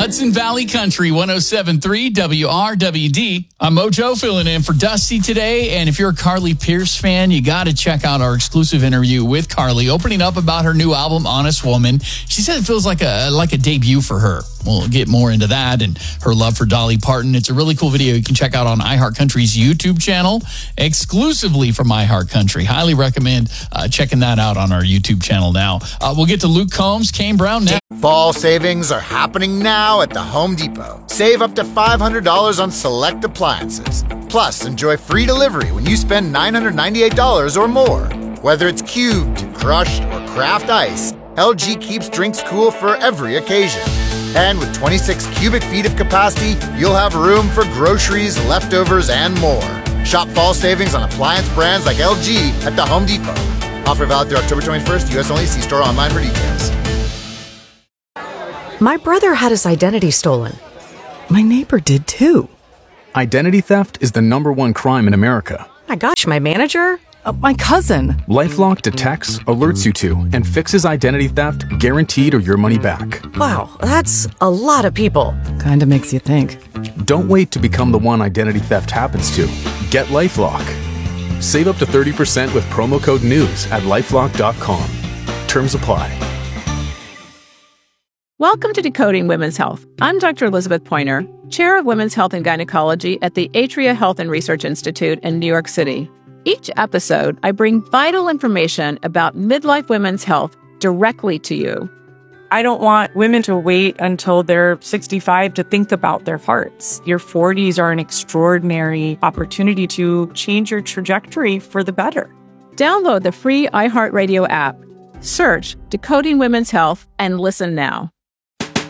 Hudson Valley Country 107.3 WRWD. I'm Mojo filling in for Dusty today. And if you're a Carly Pearce fan, you got to check out our exclusive interview with Carly, opening up about her new album, Honest Woman. She said it feels like a debut for her. We'll get more into that and her love for Dolly Parton. It's a really cool video you can check out on iHeartCountry's YouTube channel, exclusively from iHeartCountry. Highly recommend checking that out on our YouTube channel now. We'll get to Luke Combs, Kane Brown now. Fall savings are happening now at the Home Depot. Save up to $500 on select appliances. Plus, enjoy free delivery when you spend $998 or more. Whether it's cubed, crushed, or craft ice, LG keeps drinks cool for every occasion. And with 26 cubic feet of capacity, you'll have room for groceries, leftovers, and more. Shop fall savings on appliance brands like LG at the Home Depot. Offer valid through October 21st, U.S. only. See store online for details. My brother had his identity stolen. My neighbor did too. Identity theft is the #1 crime in America. My gosh, my manager? My cousin. LifeLock detects, alerts you to, and fixes identity theft guaranteed or your money back. Wow, that's a lot of people. Kinda makes you think. Don't wait to become the one identity theft happens to. Get LifeLock. Save up to 30% with promo code NEWS at LifeLock.com. Terms apply. Welcome to Decoding Women's Health. I'm Dr. Elizabeth Pointer, Chair of Women's Health and Gynecology at the Atria Health and Research Institute in New York City. Each episode, I bring vital information about midlife women's health directly to you. I don't want women to wait until they're 65 to think about their hearts. Your 40s are an extraordinary opportunity to change your trajectory for the better. Download the free iHeartRadio app, search Decoding Women's Health, and listen now.